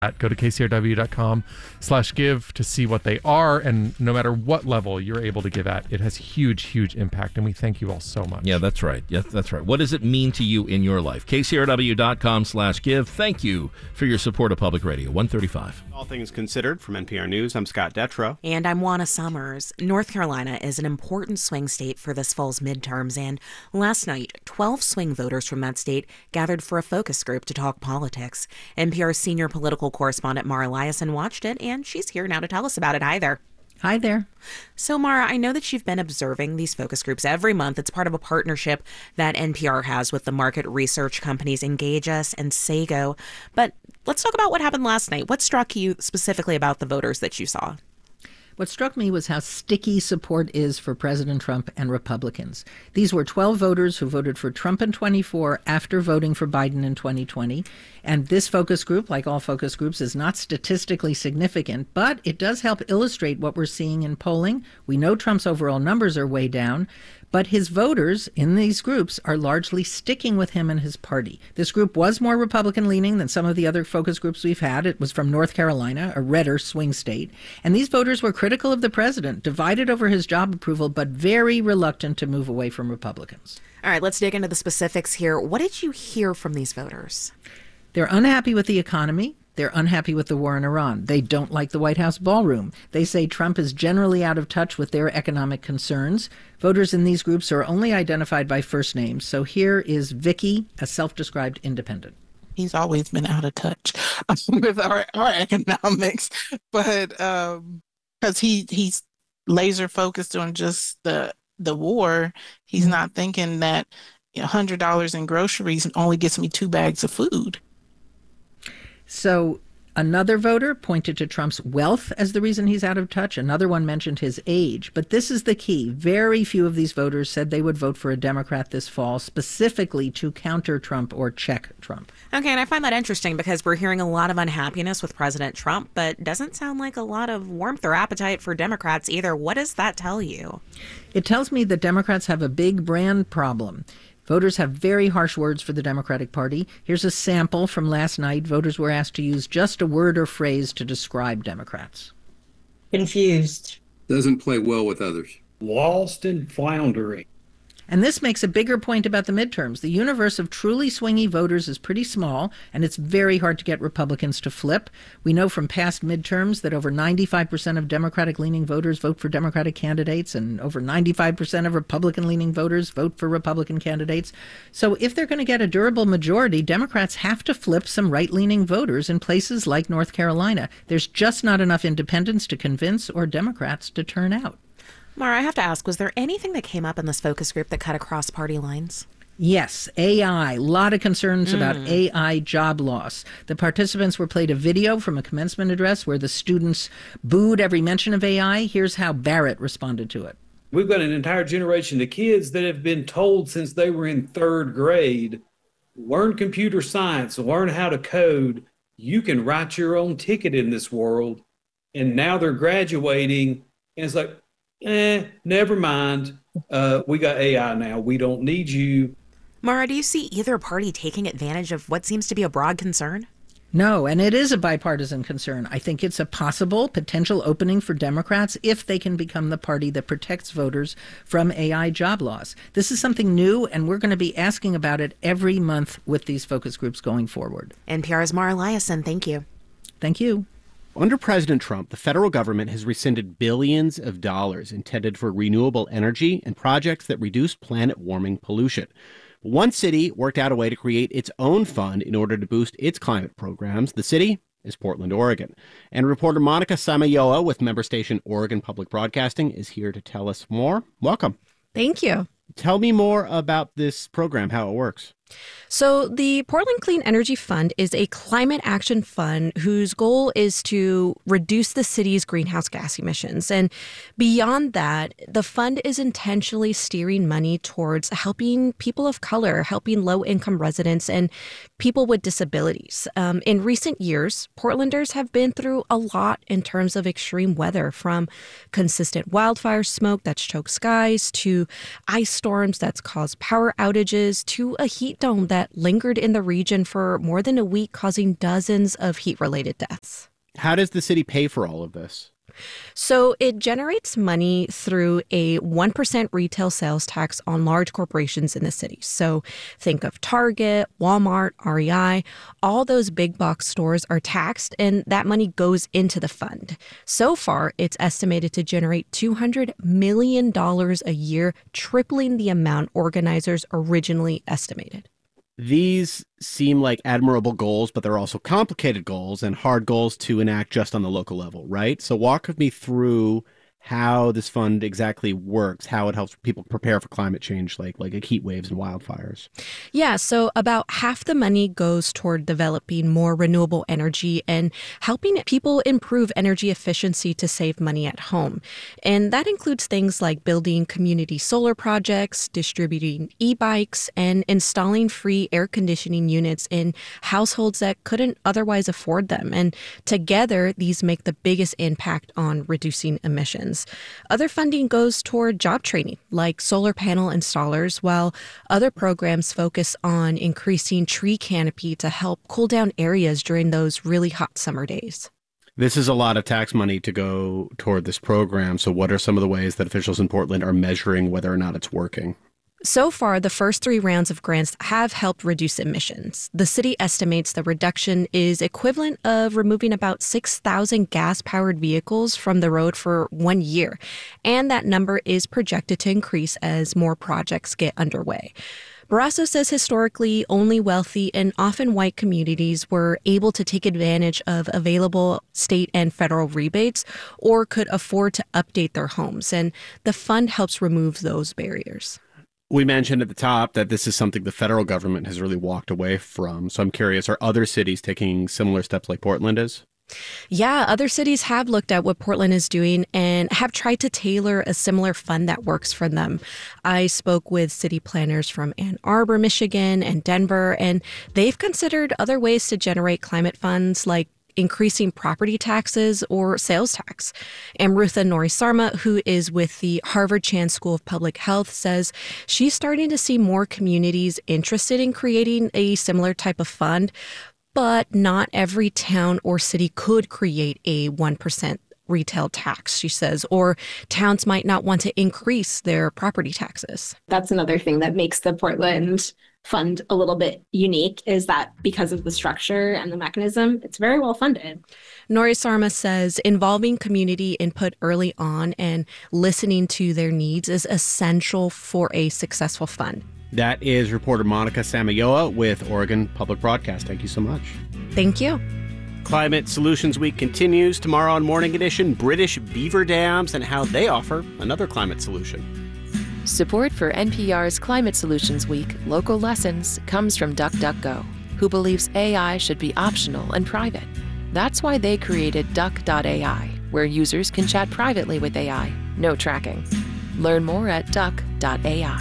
Go to kcrw.com/give to see what they are. And no matter what level you're able to give at, it has huge, huge impact. And we thank you all so much. Yeah, that's right. Yes, that's right. What does it mean to you in your life? kcrw.com/give. Thank you for your support of Public Radio 135. All things considered, from NPR News, I'm Scott Detrow. And I'm Juana Summers. North Carolina is an important swing state for this fall's midterms. And last night, 12 swing voters from that state gathered for a focus group to talk politics. NPR's senior political correspondent Mara Liasson watched it, and she's here now to tell us about it. Hi there. Hi there. So, Mara, I know that you've been observing these focus groups every month. It's part of a partnership that NPR has with the market research companies Engage Us and Sago. But let's talk about what happened last night. What struck you specifically about the voters that you saw? What struck me was how sticky support is for President Trump and Republicans. These were 12 voters who voted for Trump in 24 after voting for Biden in 2020. And this focus group, like all focus groups, is not statistically significant, but it does help illustrate what we're seeing in polling. We know Trump's overall numbers are way down, but his voters in these groups are largely sticking with him and his party. This group was more Republican-leaning than some of the other focus groups we've had. It was from North Carolina, a redder swing state. And these voters were critical of the president, divided over his job approval, but very reluctant to move away from Republicans. All right, let's dig into the specifics here. What did you hear from these voters? They're unhappy with the economy. They're unhappy with the war in Iran. They don't like the White House ballroom. They say Trump is generally out of touch with their economic concerns. Voters in these groups are only identified by first names. So here is Vicky, a self-described independent. He's always been out of touch with our economics, but because he's laser focused on just the war, he's not thinking that $100 in groceries only gets me 2 bags of food. So another voter pointed to Trump's wealth as the reason he's out of touch. Another one mentioned his age. But this is the key. Very few of these voters said they would vote for a Democrat this fall, specifically to counter Trump or check Trump. Okay, and I find that interesting because we're hearing a lot of unhappiness with President Trump, but doesn't sound like a lot of warmth or appetite for Democrats either. What does that tell you? It tells me that Democrats have a big brand problem. Voters have very harsh words for the Democratic Party. Here's a sample from last night. Voters were asked to use just a word or phrase to describe Democrats. Confused. Doesn't play well with others. Lost and floundering. And this makes a bigger point about the midterms. The universe of truly swingy voters is pretty small, and it's very hard to get Republicans to flip. We know from past midterms that over 95% of Democratic-leaning voters vote for Democratic candidates, and over 95% of Republican-leaning voters vote for Republican candidates. So if they're going to get a durable majority, Democrats have to flip some right-leaning voters in places like North Carolina. There's just not enough independents to convince or Democrats to turn out. Mara, I have to ask, was there anything that came up in this focus group that cut across party lines? Yes, AI. A lot of concerns about AI job loss. The participants were played a video from a commencement address where the students booed every mention of AI. Here's how Barrett responded to it. We've got an entire generation of kids that have been told since they were in 3rd grade, learn computer science, learn how to code. You can write your own ticket in this world. And now they're graduating, and it's like, never mind. We got AI now. We don't need you. Mara, do you see either party taking advantage of what seems to be a broad concern? No, and it is a bipartisan concern. I think it's a potential opening for Democrats if they can become the party that protects voters from AI job loss. This is something new, and we're going to be asking about it every month with these focus groups going forward. NPR's Mara Liasson, thank you. Thank you. Under President Trump, the federal government has rescinded billions of dollars intended for renewable energy and projects that reduce planet warming pollution. One city worked out a way to create its own fund in order to boost its climate programs. The city is Portland, Oregon. And reporter Monica Samayoa with member station Oregon Public Broadcasting is here to tell us more. Welcome. Thank you. Tell me more about this program, how it works. So the Portland Clean Energy Fund is a climate action fund whose goal is to reduce the city's greenhouse gas emissions. And beyond that, the fund is intentionally steering money towards helping people of color, helping low-income residents, and people with disabilities. In recent years, Portlanders have been through a lot in terms of extreme weather, from consistent wildfire smoke that's choked skies, to ice storms that's caused power outages, to a heat dome that lingered in the region for more than a week, causing dozens of heat-related deaths. How does the city pay for all of this? So it generates money through a 1% retail sales tax on large corporations in the city. So think of Target, Walmart, REI. All those big box stores are taxed, and that money goes into the fund. So far, it's estimated to generate $200 million a year, tripling the amount organizers originally estimated. These seem like admirable goals, but they're also complicated goals and hard goals to enact just on the local level, right? So walk me through how this fund exactly works, how it helps people prepare for climate change, like heat waves and wildfires. Yeah, so about half the money goes toward developing more renewable energy and helping people improve energy efficiency to save money at home. And that includes things like building community solar projects, distributing e-bikes, and installing free air conditioning units in households that couldn't otherwise afford them. And together, these make the biggest impact on reducing emissions. Other funding goes toward job training, like solar panel installers, while other programs focus on increasing tree canopy to help cool down areas during those really hot summer days. This is a lot of tax money to go toward this program. So what are some of the ways that officials in Portland are measuring whether or not it's working? So far, the first 3 rounds of grants have helped reduce emissions. The city estimates the reduction is equivalent of removing about 6,000 gas-powered vehicles from the road for 1 year. And that number is projected to increase as more projects get underway. Barrasso says historically, only wealthy and often white communities were able to take advantage of available state and federal rebates or could afford to update their homes. And the fund helps remove those barriers. We mentioned at the top that this is something the federal government has really walked away from. So I'm curious, are other cities taking similar steps like Portland is? Yeah, other cities have looked at what Portland is doing and have tried to tailor a similar fund that works for them. I spoke with city planners from Ann Arbor, Michigan, and Denver, and they've considered other ways to generate climate funds, like increasing property taxes or sales tax. Amrutha Norisarma, who is with the Harvard Chan School of Public Health, says she's starting to see more communities interested in creating a similar type of fund, but not every town or city could create a 1% retail tax, she says, or towns might not want to increase their property taxes. That's another thing that makes the Portland fund a little bit unique, is that because of the structure and the mechanism, it's very well funded. Norisarma says involving community input early on and listening to their needs is essential for a successful fund. That is reporter Monica Samayoa with Oregon Public Broadcast. Thank you so much. Thank you. Climate Solutions Week continues tomorrow on Morning Edition. British beaver dams and how they offer another climate solution. Support for NPR's Climate Solutions Week Local Lessons comes from DuckDuckGo, who believes AI should be optional and private. That's why they created Duck.ai, where users can chat privately with AI, no tracking. Learn more at Duck.ai.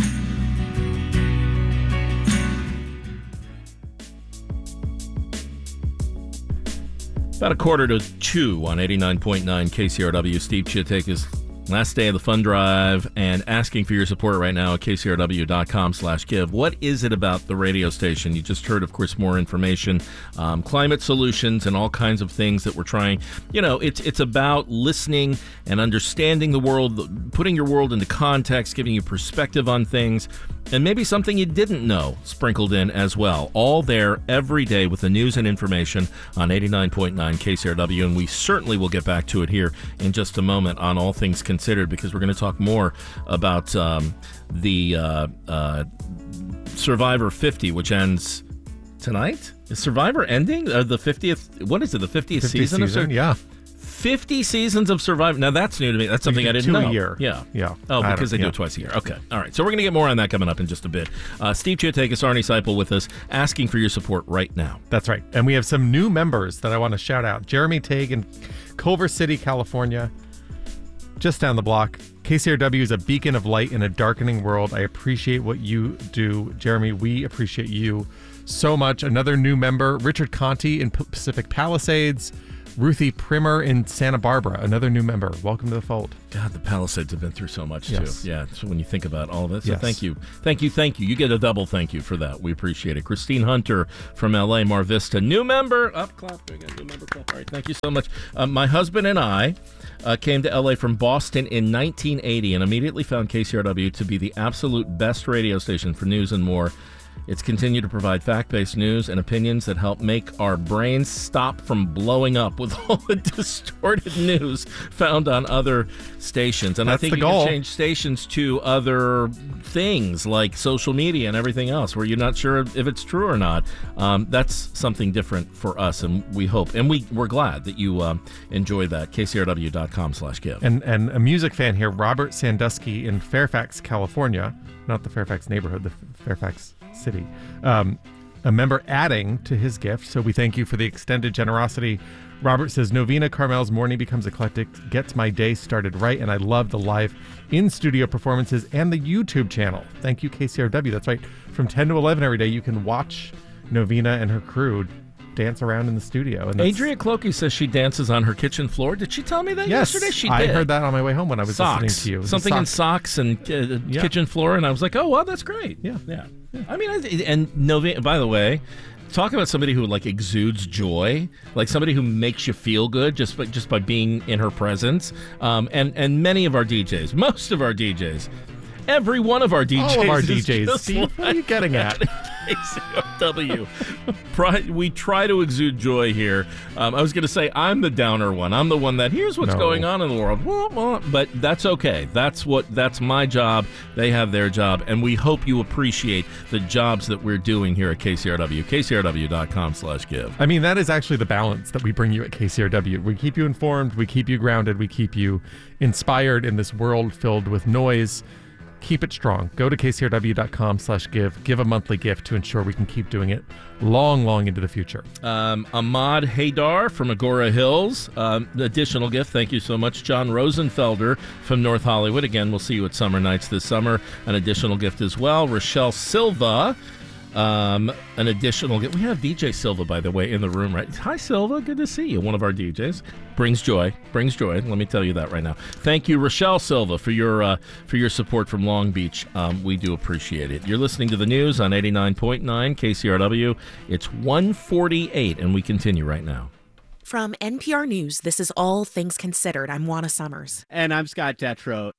About 1:45 on 89.9 KCRW. Steve Chiatakis, last day of the fund drive, and asking for your support right now at kcrw.com/give. What is it about the radio station? You just heard, of course, more information, climate solutions and all kinds of things that we're trying. You know, it's about listening and understanding the world, putting your world into context, giving you perspective on things, and maybe something you didn't know sprinkled in as well. All there every day with the news and information on 89.9 KCRW, and we certainly will get back to it here in just a moment on All Things Considered, because we're going to talk more about the Survivor 50, which ends tonight. Is Survivor ending? The 50th? What is it? The 50th season? Yeah. 50 seasons of Survivor. Now, that's new to me. That's something I didn't know. A year. Yeah. Yeah. Oh, because they do it twice a year. Okay. All right. So we're going to get more on that coming up in just a bit. Steve Chiatakis, Arnie Seipel with us, asking for your support right now. That's right. And we have some new members that I want to shout out. Jeremy Tague in Culver City, California, just down the block. KCRW is a beacon of light in a darkening world. I appreciate what you do. Jeremy, we appreciate you so much. Another new member, Richard Conti in Pacific Palisades. Ruthie Primer in Santa Barbara, another new member. Welcome to the fold. God, the Palisades have been through so much, Yes. too. Yeah, so when you think about all of it. So Yes. thank you. Thank you, thank you. You get a double thank you for that. We appreciate it. Christine Hunter from L.A., Mar Vista. New member. Up, clap. We got a new member clap. All right, thank you so much. My husband and I came to L.A. from Boston in 1980 and immediately found KCRW to be the absolute best radio station for news and more. It's continued to provide fact-based news and opinions that help make our brains stop from blowing up with all the distorted news found on other stations. And That's I think the you goal. can change stations to other things like social media and everything else where you're not sure if it's true or not. That's something different for us, and we hope. And we're glad that you enjoy that. KCRW.com/give. And a music fan here, Robert Sandusky in Fairfax, California, not the Fairfax neighborhood, the Fairfax city, a member adding to his gift. So we thank you for the extended generosity. Robert says, Novena Carmel's morning becomes eclectic, gets my day started right, and I love the live in-studio performances and the YouTube channel. Thank you, KCRW. That's right. From 10 to 11 every day, you can watch Novena and her crew dance around in the studio. And Adria Clokey says she dances on her kitchen floor. Did she tell me that yesterday? She did. I heard that on my way home when I was listening to you. Something in socks and kitchen floor, and I was like, oh, wow, that's great. Yeah. I mean, and Novena, by the way, talk about somebody who like exudes joy, like somebody who makes you feel good just by being in her presence. And many of our DJs, most of our DJs, every one of our DJs, all of our is DJs. just Steve, what are you getting at? KCRW. We try to exude joy here. I was going to say I'm the downer one. I'm the one that here's what's going on in the world. But that's okay. That's my job. They have their job, and we hope you appreciate the jobs that we're doing here at KCRW. KCRW.com/give. I mean, that is actually the balance that we bring you at KCRW. We keep you informed, we keep you grounded, we keep you inspired in this world filled with noise. Keep it strong. Go to KCRW.com/give. Give a monthly gift to ensure we can keep doing it long into the future. Ahmad Haydar from Agora Hills. Additional gift. Thank you so much. John Rosenfelder from North Hollywood. Again, we'll see you at Summer Nights this summer. An additional gift as well. Rochelle Silva. An additional gift. We have DJ Silva, by the way, in the room, right? Hi, Silva. Good to see you. One of our DJs. Brings joy. Let me tell you that right now. Thank you, Rochelle Silva, for your support from Long Beach. We do appreciate it. You're listening to the news on 89.9 KCRW. It's 1:48, and we continue right now. From NPR News, this is All Things Considered. I'm Juana Summers. And I'm Scott Detrow.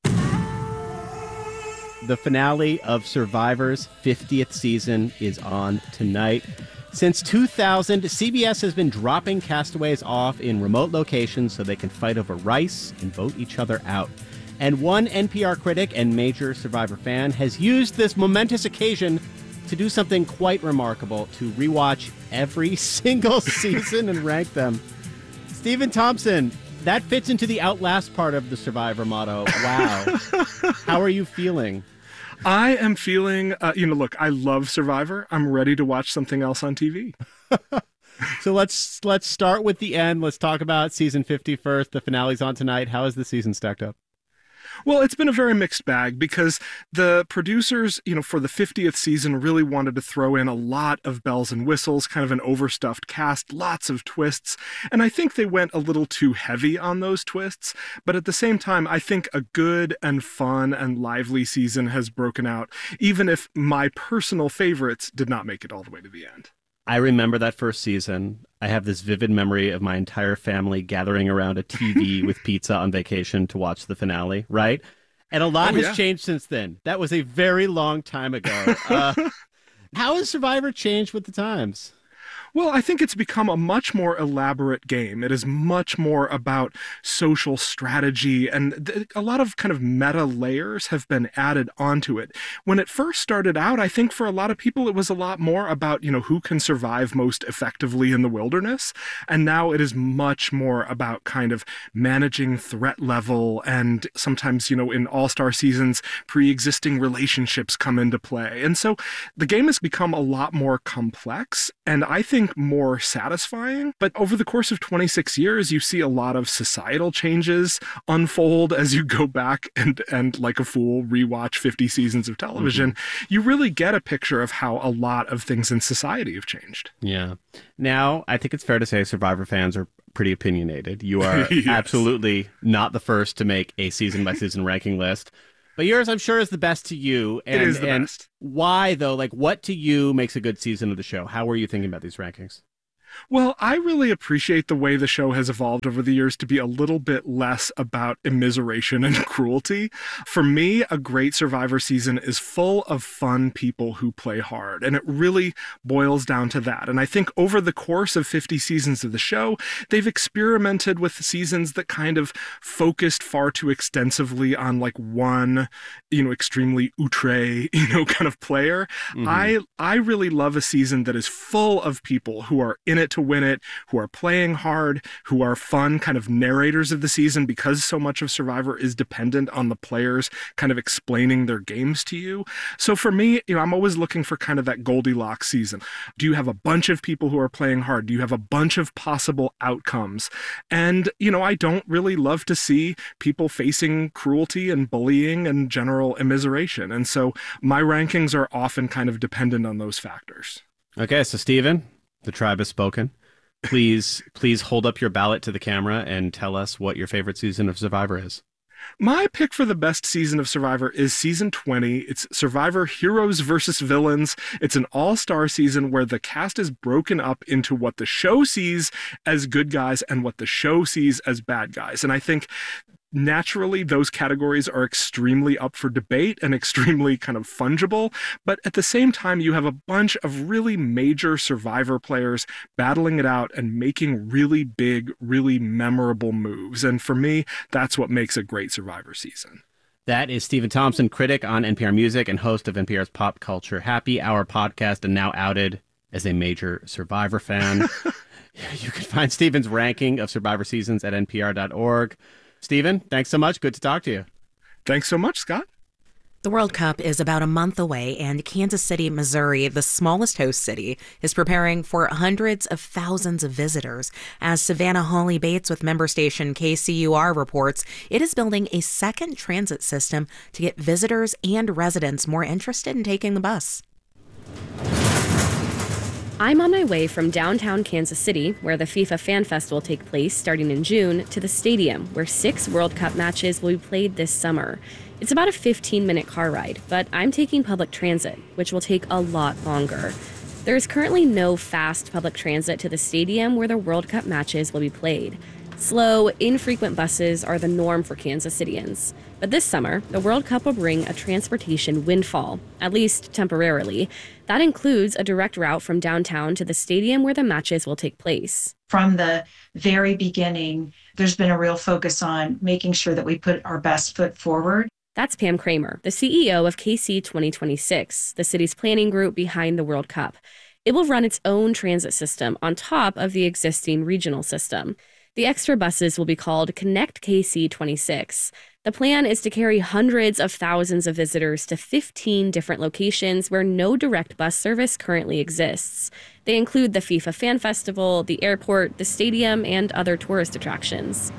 The finale of Survivor's 50th season is on tonight. Since 2000, CBS has been dropping castaways off in remote locations so they can fight over rice and vote each other out. And one NPR critic and major Survivor fan has used this momentous occasion to do something quite remarkable, to rewatch every single season and rank them. Stephen Thompson, that fits into the outlast part of the Survivor motto. Wow. How are you feeling? I am feeling, look, I love Survivor. I'm ready to watch something else on TV. So let's start with the end. Let's talk about season 50 first. The finale's on tonight. How is the season stacked up? Well, it's been a very mixed bag because the producers, for the 50th season really wanted to throw in a lot of bells and whistles, kind of an overstuffed cast, lots of twists. And I think they went a little too heavy on those twists. But at the same time, I think a good and fun and lively season has broken out, even if my personal favorites did not make it all the way to the end. I remember that first season. I have this vivid memory of my entire family gathering around a TV with pizza on vacation to watch the finale, right? And a lot has changed since then. That was a very long time ago. How has Survivor changed with the times? Well, I think it's become a much more elaborate game. It is much more about social strategy, and a lot of kind of meta layers have been added onto it. When it first started out, I think for a lot of people, it was a lot more about, who can survive most effectively in the wilderness. And now it is much more about kind of managing threat level, and sometimes, in all-star seasons, pre-existing relationships come into play. And so the game has become a lot more complex, and I think think, more satisfying. But over the course of 26 years, you see a lot of societal changes unfold as you go back and like a fool, rewatch 50 seasons of television. You really get a picture of how a lot of things in society have changed. Yeah. Now, I think it's fair to say Survivor fans are pretty opinionated. You are Yes. absolutely not the first to make a season-by-season ranking list. But yours, I'm sure, is the best to you. And, It is the and best. Why, though? Like, what to you makes a good season of the show? How were you thinking about these rankings? Well, I really appreciate the way the show has evolved over the years to be a little bit less about immiseration and cruelty. For me, a great Survivor season is full of fun people who play hard, and it really boils down to that. And I think over the course of 50 seasons of the show, they've experimented with seasons that kind of focused far too extensively on like one, extremely outre, kind of player. I really love a season that is full of people who are in it to win it, who are playing hard, who are fun kind of narrators of the season, because so much of Survivor is dependent on the players kind of explaining their games to you. So for me, I'm always looking for kind of that Goldilocks season. Do you have a bunch of people who are playing hard? Do you have a bunch of possible outcomes? And, I don't really love to see people facing cruelty and bullying and general immiseration. And so my rankings are often kind of dependent on those factors. Okay, so Stephen, the tribe has spoken. Please hold up your ballot to the camera and tell us what your favorite season of Survivor is. My pick for the best season of Survivor is season 20. It's Survivor Heroes versus Villains. It's an all-star season where the cast is broken up into what the show sees as good guys and what the show sees as bad guys. And I think naturally, those categories are extremely up for debate and extremely kind of fungible. But at the same time, you have a bunch of really major Survivor players battling it out and making really big, really memorable moves. And for me, that's what makes a great Survivor season. That is Stephen Thompson, critic on NPR Music and host of NPR's Pop Culture Happy Hour podcast, and now outed as a major Survivor fan. You can find Stephen's ranking of Survivor seasons at npr.org. Stephen, thanks so much. Good to talk to you. Thanks so much, Scott. The World Cup is about a month away, and Kansas City, Missouri, the smallest host city, is preparing for hundreds of thousands of visitors. As Savannah Hawley Bates with member station KCUR reports, it is building a second transit system to get visitors and residents more interested in taking the bus. I'm on my way from downtown Kansas City, where the FIFA Fan Fest will take place starting in June, to the stadium, where 6 World Cup matches will be played this summer. It's about a 15-minute car ride, but I'm taking public transit, which will take a lot longer. There is currently no fast public transit to the stadium where the World Cup matches will be played. Slow, infrequent buses are the norm for Kansas Cityans. But this summer, the World Cup will bring a transportation windfall, at least temporarily. That includes a direct route from downtown to the stadium where the matches will take place. From the very beginning, there's been a real focus on making sure that we put our best foot forward. That's Pam Kramer, the CEO of KC 2026, the city's planning group behind the World Cup. It will run its own transit system on top of the existing regional system. The extra buses will be called Connect KC 26. The plan is to carry hundreds of thousands of visitors to 15 different locations where no direct bus service currently exists. They include the FIFA Fan Festival, the airport, the stadium, and other tourist attractions.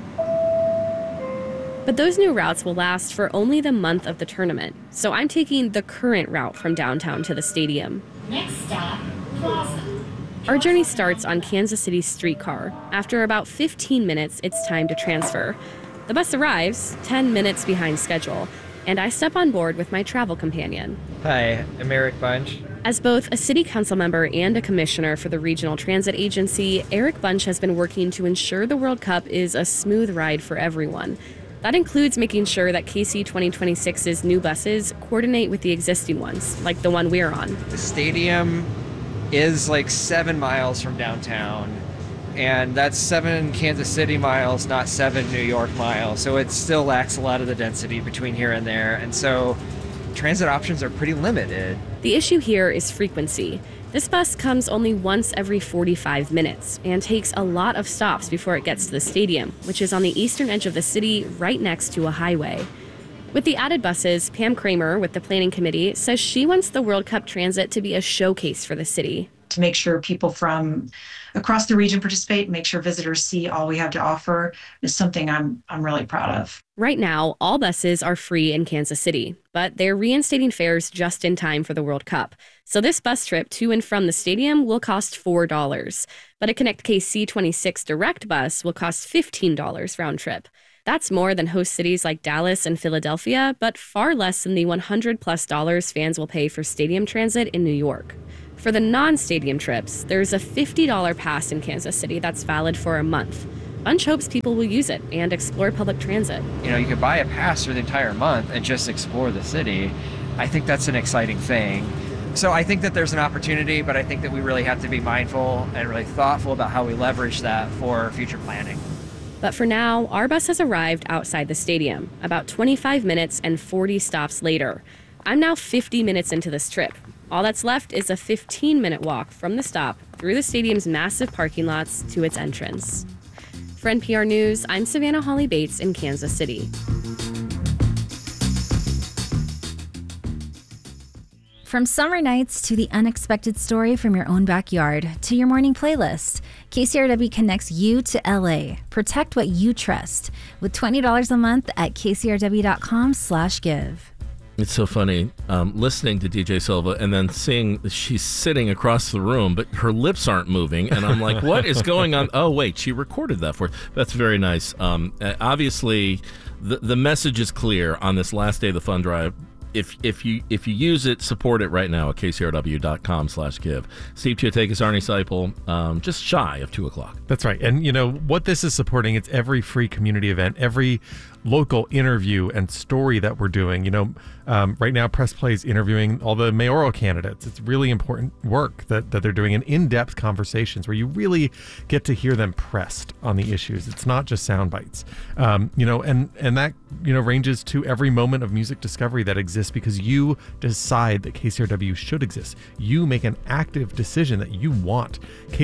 But those new routes will last for only the month of the tournament, so I'm taking the current route from downtown to the stadium. Next stop, Plaza. Our journey starts on Kansas City's streetcar. After about 15 minutes, it's time to transfer. The bus arrives 10 minutes behind schedule, and I step on board with my travel companion. Hi, I'm Eric Bunch. As both a city council member and a commissioner for the Regional Transit Agency, Eric Bunch has been working to ensure the World Cup is a smooth ride for everyone. That includes making sure that KC 2026's new buses coordinate with the existing ones, like the one we're on. The stadium is like 7 miles from downtown, and that's 7 Kansas City miles, not 7 New York miles. So it still lacks a lot of the density between here and there. And so transit options are pretty limited. The issue here is frequency. This bus comes only once every 45 minutes and takes a lot of stops before it gets to the stadium, which is on the eastern edge of the city right next to a highway. With the added buses, Pam Kramer with the planning committee says she wants the World Cup transit to be a showcase for the city. to make sure people from across the region participate, make sure visitors see all we have to offer is something I'm really proud of. Right now, all buses are free in Kansas City, but they're reinstating fares just in time for the World Cup. So this bus trip to and from the stadium will cost $4, but a Connect KC 26 direct bus will cost $15 round trip. That's more than host cities like Dallas and Philadelphia, but far less than the $100+ fans will pay for stadium transit in New York. For the non-stadium trips, there's a $50 pass in Kansas City that's valid for a month. Bunch hopes people will use it and explore public transit. You could buy a pass for the entire month and just explore the city. I think that's an exciting thing. So I think that there's an opportunity, but I think that we really have to be mindful and really thoughtful about how we leverage that for future planning. But for now, our bus has arrived outside the stadium, about 25 minutes and 40 stops later. I'm now 50 minutes into this trip. All that's left is a 15-minute walk from the stop through the stadium's massive parking lots to its entrance. For NPR News, I'm Savannah Holly Bates in Kansas City. From summer nights to the unexpected story from your own backyard to your morning playlist, KCRW connects you to LA. Protect what you trust with $20 a month at kcrw.com/give. It's so funny listening to DJ Silva and then seeing she's sitting across the room, but her lips aren't moving. And I'm like, what is going on? Oh, wait, she recorded that for us. That's very nice. Obviously, the message is clear on this last day of the fund drive. If you use it, support it right now at kcrw.com/give. Steve Chiatakis, Arnie Seipel, just shy of 2 o'clock. That's right. And what this is supporting, it's every free community event, every local interview and story that we're doing. Right now Press Play is interviewing all the mayoral candidates. It's really important work that they're doing, in-depth conversations where you really get to hear them pressed on the issues. It's not just sound bites. And that ranges to every moment of music discovery that exists because you decide that KCRW should exist. You make an active decision that you want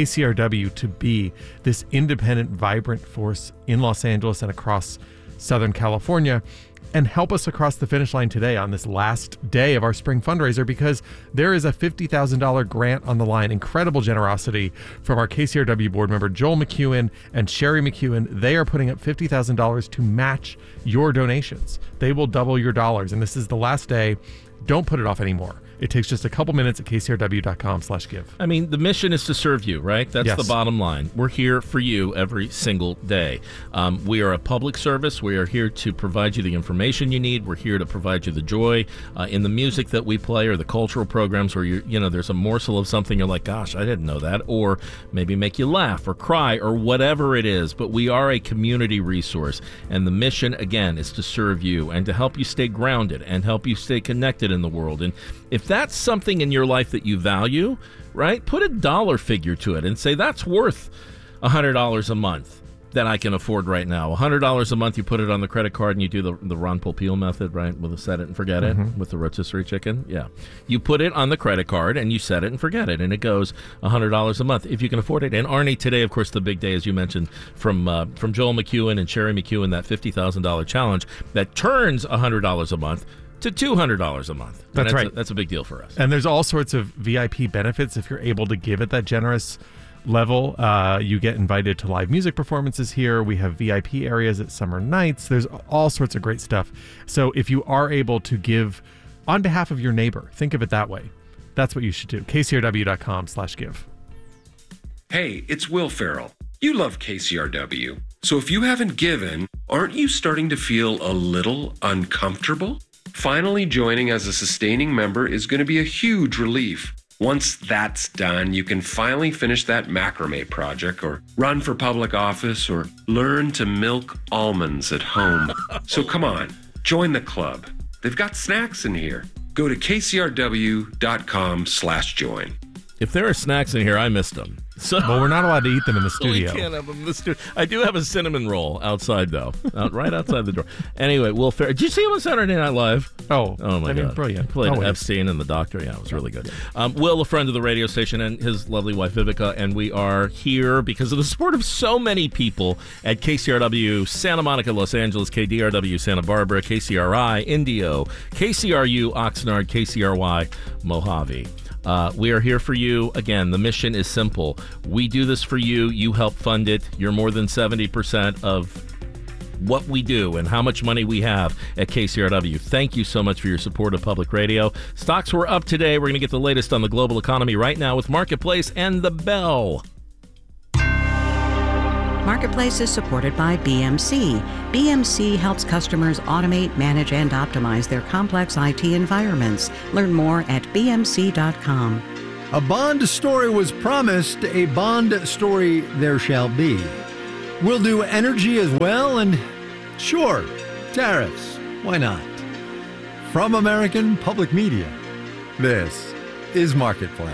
KCRW to be this independent, vibrant force in Los Angeles and across Southern California, and help us across the finish line today on this last day of our spring fundraiser, because there is a $50,000 grant on the line. Incredible generosity from our KCRW board member Joel McEwen and Sherry McEwen. They are putting up $50,000 to match your donations. They will double your dollars, and this is the last day. Don't put it off anymore. It takes just a couple minutes at kcrw.com/give. I mean, the mission is to serve you, right? That's Yes. the bottom line. We're here for you every single day. We are a public service. We are here to provide you the information you need. We're here to provide you the joy in the music that we play, or the cultural programs where there's a morsel of something you're like, gosh, I didn't know that, or maybe make you laugh or cry or whatever it is. But we are a community resource, and the mission, again, is to serve you and to help you stay grounded and help you stay connected in the world. And if that's something in your life that you value, right, put a dollar figure to it and say that's worth $100 a month that I can afford right now. $100 a month, you put it on the credit card and you do the Ron Popeil method, right, with a set it and forget it, with the rotisserie chicken. Yeah. You put it on the credit card and you set it and forget it, and it goes $100 a month if you can afford it. And Arnie, today, of course, the big day, as you mentioned, from Joel McEwen and Sherry McEwen, that $50,000 challenge that turns $100 a month to $200 a month. That's right. That's a big deal for us. And there's all sorts of VIP benefits if you're able to give at that generous level. You get invited to live music performances here. We have VIP areas at summer nights. There's all sorts of great stuff. So if you are able to give on behalf of your neighbor, think of it that way. That's what you should do. kcrw.com/give. Hey, it's Will Ferrell. You love KCRW. So if you haven't given, aren't you starting to feel a little uncomfortable? Finally joining as a sustaining member is going to be a huge relief. Once that's done, you can finally finish that macrame project, or run for public office, or learn to milk almonds at home. So come on, join the club. They've got snacks in here. Go to kcrw.com/join. If there are snacks in here, I missed them. Well, we're not allowed to eat them in the studio. We can't have them in the studio. I do have a cinnamon roll outside, though, right outside the door. Anyway, Will Ferrell. Did you see him on Saturday Night Live? Oh my God. Brilliant. He played Always. Epstein and the Doctor. Yeah, it was really good. Will, a friend of the radio station, and his lovely wife, Vivica, and we are here because of the support of so many people at KCRW Santa Monica, Los Angeles, KDRW Santa Barbara, KCRI Indio, KCRU Oxnard, KCRY Mojave. We are here for you. Again, the mission is simple. We do this for you. You help fund it. You're more than 70% of what we do and how much money we have at KCRW. Thank you so much for your support of public radio. Stocks were up today. We're going to get the latest on the global economy right now with Marketplace and The Bell. Marketplace is supported by BMC. BMC helps customers automate, manage, and optimize their complex IT environments. Learn more at bmc.com. A bond story was promised, a bond story there shall be. We'll do energy as well, and sure, tariffs. Why not? From American Public Media, this is Marketplace.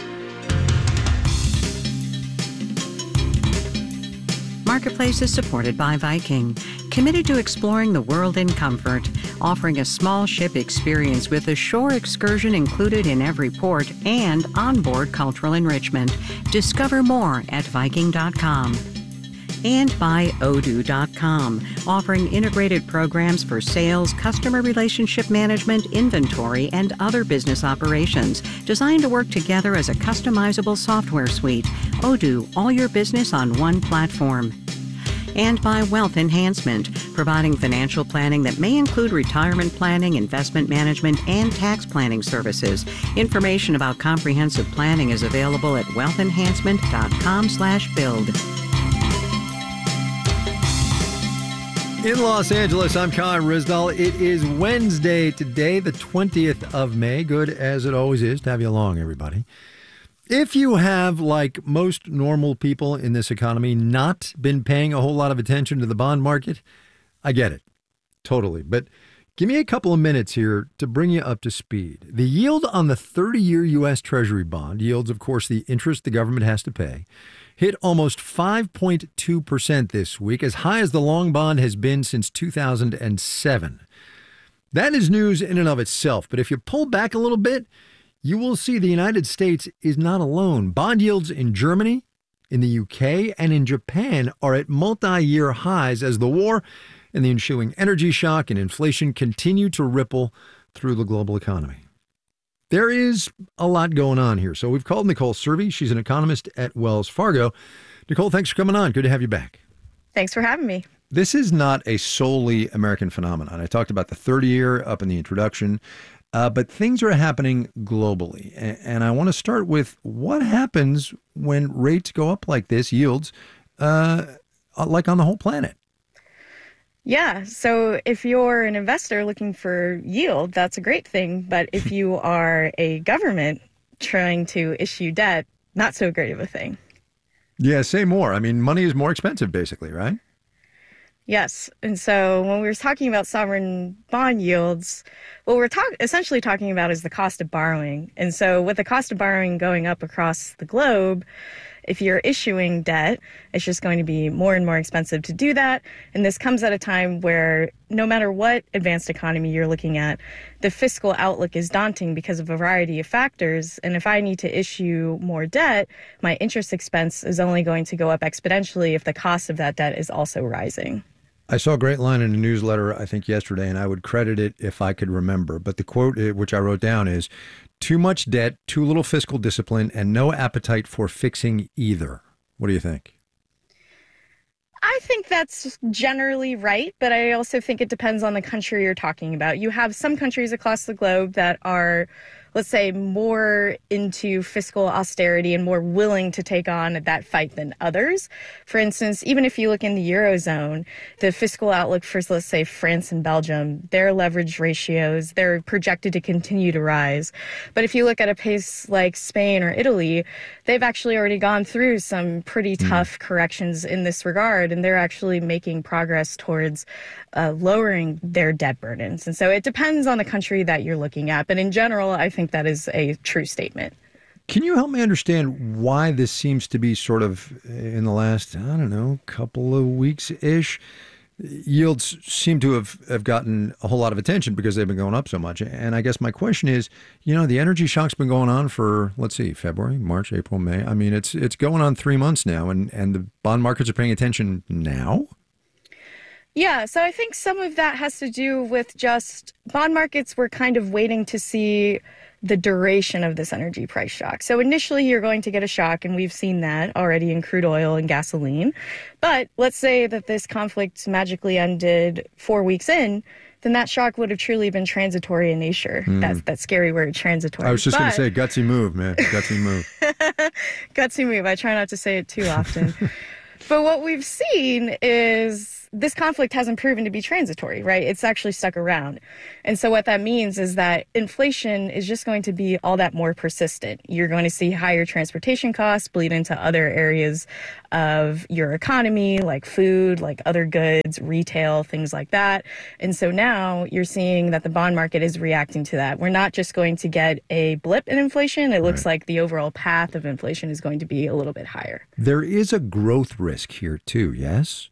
Marketplace is supported by Viking, committed to exploring the world in comfort, offering a small ship experience with a shore excursion included in every port and onboard cultural enrichment. Discover more at Viking.com. And by Odoo.com, offering integrated programs for sales, customer relationship management, inventory, and other business operations, designed to work together as a customizable software suite. Odoo, all your business on one platform. And by Wealth Enhancement, providing financial planning that may include retirement planning, investment management, and tax planning services. Information about comprehensive planning is available at wealthenhancement.com/build. In Los Angeles, I'm Con Rizdal. It is Wednesday today, the 20th of May. Good as it always is to have you along, everybody. If you have, like most normal people in this economy, not been paying a whole lot of attention to the bond market, I get it. Totally. But give me a couple of minutes here to bring you up to speed. The yield on the 30-year U.S. Treasury bond, yields, of course, the interest the government has to pay, hit almost 5.2% this week, as high as the long bond has been since 2007. That is news in and of itself. But if you pull back a little bit, you will see the United States is not alone. Bond yields in Germany, in the UK, and in Japan are at multi-year highs as the war and the ensuing energy shock and inflation continue to ripple through the global economy. There is a lot going on here. So we've called Nicole Cervi. She's an economist at Wells Fargo. Nicole, thanks for coming on. Good to have you back. Thanks for having me. This is not a solely American phenomenon. I talked about the 30-year up in the introduction. But things are happening globally. And I want to start with what happens when rates go up like this, yields, like on the whole planet. Yeah. So if you're an investor looking for yield, that's a great thing. But if you are a government trying to issue debt, not so great of a thing. Yeah, say more. I mean, money is more expensive, basically, right? Yes. And so when we were talking about sovereign bond yields, what we're essentially talking about is the cost of borrowing. And so with the cost of borrowing going up across the globe, if you're issuing debt, it's just going to be more and more expensive to do that. And this comes at a time where no matter what advanced economy you're looking at, the fiscal outlook is daunting because of a variety of factors. And if I need to issue more debt, my interest expense is only going to go up exponentially if the cost of that debt is also rising. I saw a great line in a newsletter, I think yesterday, and I would credit it if I could remember. But the quote, which I wrote down, is too much debt, too little fiscal discipline, and no appetite for fixing either. What do you think? I think that's generally right, but I also think it depends on the country you're talking about. You have some countries across the globe that are, let's say, more into fiscal austerity and more willing to take on that fight than others. For instance, even if you look in the Eurozone, the fiscal outlook for, let's say, France and Belgium, their leverage ratios, they're projected to continue to rise. But if you look at a place like Spain or Italy, they've actually already gone through some pretty tough corrections in this regard, and they're actually making progress towards lowering their debt burdens. And so it depends on the country that you're looking at. But in general, I think that is a true statement. Can you help me understand why this seems to be sort of in the last, couple of weeks-ish? Yields seem to have gotten a whole lot of attention because they've been going up so much. And I guess my question is, the energy shock's been going on for, let's see, February, March, April, May. I mean, it's going on 3 months now, and the bond markets are paying attention now? Yeah, so I think some of that has to do with just bond markets were kind of waiting to see the duration of this energy price shock. So initially you're going to get a shock, and we've seen that already in crude oil and gasoline. But let's say that this conflict magically ended 4 weeks in, then that shock would have truly been transitory in nature. That's that scary word, transitory. I was just going to say, gutsy move, man. Gutsy move. Gutsy move. I try not to say it too often. But what we've seen is this conflict hasn't proven to be transitory, right? It's actually stuck around. And so what that means is that inflation is just going to be all that more persistent. You're going to see higher transportation costs bleed into other areas of your economy, like food, like other goods, retail, things like that. And so now you're seeing that the bond market is reacting to that. We're not just going to get a blip in inflation. It looks like the overall path of inflation is going to be a little bit higher. There is a growth risk here, too, yes?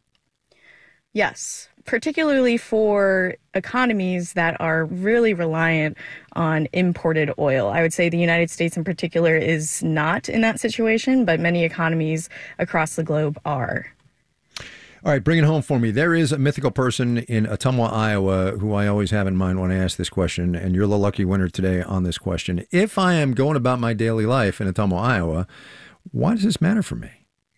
Yes, particularly for economies that are really reliant on imported oil. I would say the United States in particular is not in that situation, but many economies across the globe are. All right, bring it home for me. There is a mythical person in Ottumwa, Iowa, who I always have in mind when I ask this question, and you're the lucky winner today on this question. If I am going about my daily life in Ottumwa, Iowa, why does this matter for me?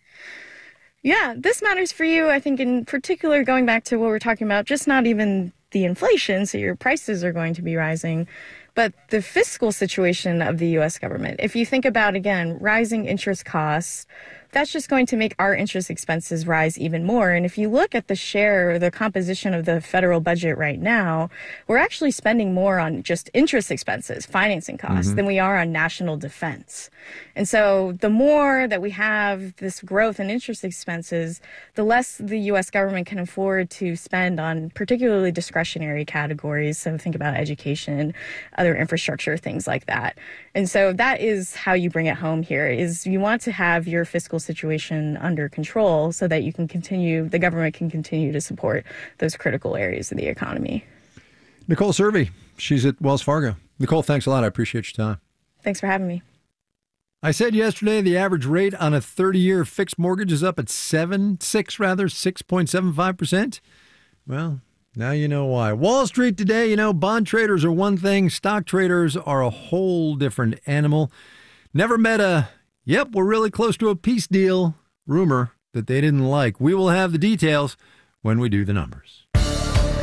Yeah, this matters for you, I think, in particular, going back to what we're talking about, just not even the inflation, so your prices are going to be rising, but the fiscal situation of the U.S. government. If you think about, again, rising interest costs, that's just going to make our interest expenses rise even more. And if you look at the share, the composition of the federal budget right now, we're actually spending more on just interest expenses, financing costs, than we are on national defense. And so the more that we have this growth in interest expenses, the less the U.S. government can afford to spend on particularly discretionary categories. So think about education, other infrastructure, things like that. And so that is how you bring it home here, is you want to have your fiscal situation under control so that you can continue, the government can continue to support those critical areas of the economy. Nicole Cervi, she's at Wells Fargo. Nicole, thanks a lot. I appreciate your time. Thanks for having me. I said yesterday the average rate on a 30-year fixed mortgage is up at 6.75%. Well, now you know why. Wall Street today, bond traders are one thing. Stock traders are a whole different animal. Never met a, yep, we're really close to a peace deal rumor that they didn't like. We will have the details when we do the numbers.